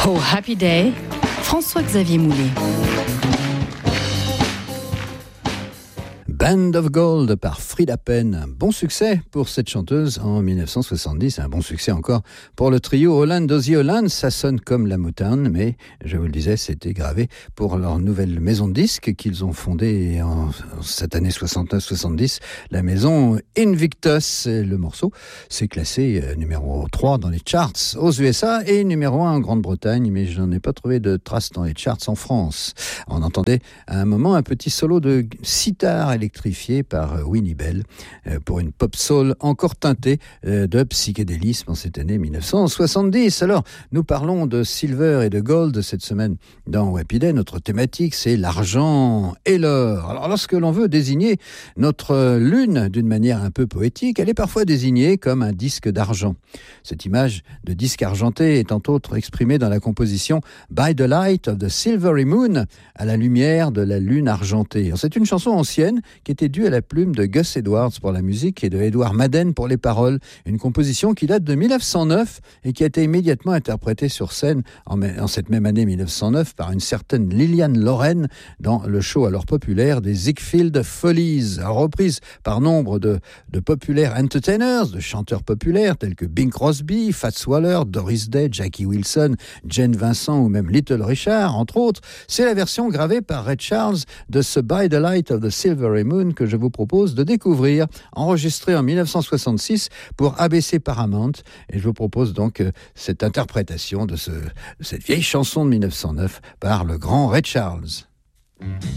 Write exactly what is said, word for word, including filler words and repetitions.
Oh Happy Day, François-Xavier Moulet. Band of Gold par Frida Penn. Un bon succès pour cette chanteuse en dix-neuf cent soixante-dix. Un bon succès encore pour le trio Holland Dozy Holland. Ça sonne comme la Motown, mais je vous le disais, c'était gravé pour leur nouvelle maison de disques qu'ils ont fondée en, en cette année soixante-neuf soixante-dix. La maison Invictus. Le morceau s'est classé euh, numéro trois dans les charts aux U S A et numéro un en Grande-Bretagne, mais je n'en ai pas trouvé de traces dans les charts en France. On entendait à un moment un petit solo de sitar électrifié par Winnie Bell pour une pop soul encore teintée de psychédélisme en cette année dix-neuf cent soixante-dix. Alors, nous parlons de silver et de gold cette semaine dans Happy Day. Notre thématique, c'est l'argent et l'or. Alors, lorsque l'on veut désigner notre lune d'une manière un peu poétique, elle est parfois désignée comme un disque d'argent. Cette image de disque argenté est entre autres exprimée dans la composition By the Light of the Silvery Moon, à la lumière de la lune argentée. Alors, c'est une chanson ancienne qui était due à la plume de Gus Edwards pour la musique et de Edward Madden pour les paroles. Une composition qui date de dix-neuf cent neuf et qui a été immédiatement interprétée sur scène en, en cette même année dix-neuf cent neuf par une certaine Lillian Loren dans le show alors populaire des Ziegfeld Follies, reprise par nombre de, de populaires entertainers, de chanteurs populaires tels que Bing Crosby, Fats Waller, Doris Day, Jackie Wilson, Jane Vincent ou même Little Richard, entre autres. C'est la version gravée par Ray Charles de ce By the Light of the Silvery Moon que je vous propose de découvrir, enregistré en dix-neuf cent soixante-six pour A B C Paramount. Et je vous propose donc euh, cette interprétation de, ce, de cette vieille chanson de dix-neuf cent neuf par le grand Ray Charles.